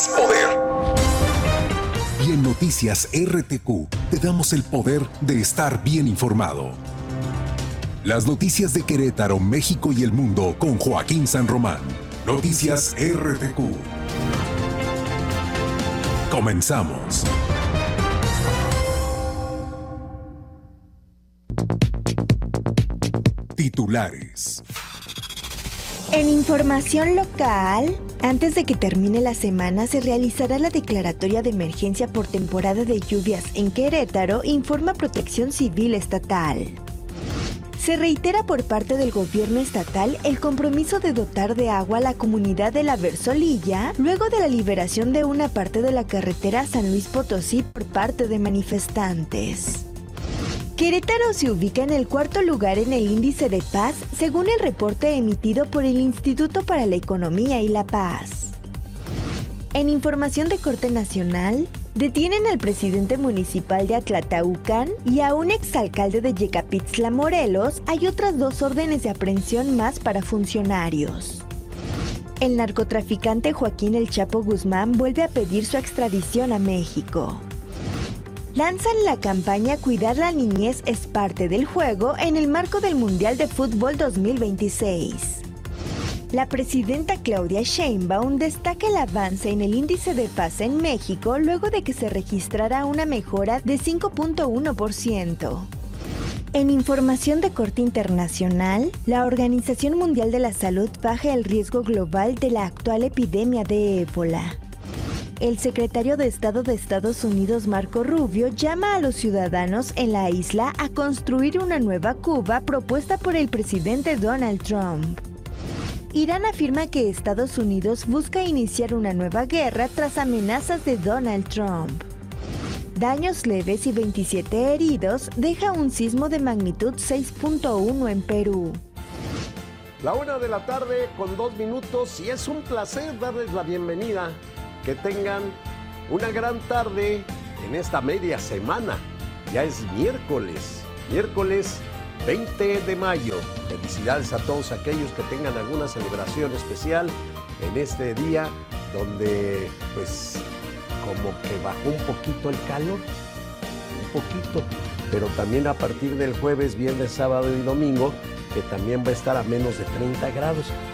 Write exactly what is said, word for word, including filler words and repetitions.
es poder. Y en Noticias R T Q te damos el poder de estar bien informado. Las noticias de Querétaro, México y el mundo con Joaquín San Román. Noticias R T Q. Comenzamos. Titulares. En información local, antes de que termine la semana se realizará la declaratoria de emergencia por temporada de lluvias en Querétaro, informa Protección Civil Estatal. Se reitera por parte del gobierno estatal el compromiso de dotar de agua a la comunidad de la Versolilla luego de la liberación de una parte de la carretera San Luis Potosí por parte de manifestantes. Querétaro se ubica en el cuarto lugar en el índice de paz, según el reporte emitido por el Instituto para la Economía y la Paz. En información de corte nacional, detienen al presidente municipal de Atlataucan y a un exalcalde de Yecapixtla, Morelos. Hay otras dos órdenes de aprehensión más para funcionarios. El narcotraficante Joaquín El Chapo Guzmán vuelve a pedir su extradición a México. Lanzan la campaña Cuidar la niñez es parte del juego en el marco del Mundial de Fútbol dos mil veintiséis. La presidenta Claudia Sheinbaum destaca el avance en el índice de paz en México luego de que se registrara una mejora de cinco punto uno por ciento. En información de corte internacional, la Organización Mundial de la Salud baja el riesgo global de la actual epidemia de ébola. El secretario de Estado de Estados Unidos, Marco Rubio, llama a los ciudadanos en la isla a construir una nueva Cuba propuesta por el presidente Donald Trump. Irán afirma que Estados Unidos busca iniciar una nueva guerra tras amenazas de Donald Trump. Daños leves y veintisiete heridos deja un sismo de magnitud seis punto uno en Perú. La una de la tarde con dos minutos y es un placer darles la bienvenida. Que tengan una gran tarde en esta media semana. Ya es miércoles, miércoles veinte de mayo. Felicidades a todos aquellos que tengan alguna celebración especial en este día donde pues como que bajó un poquito el calor, un poquito, pero también a partir del jueves, viernes, sábado y domingo que también va a estar a menos de treinta grados.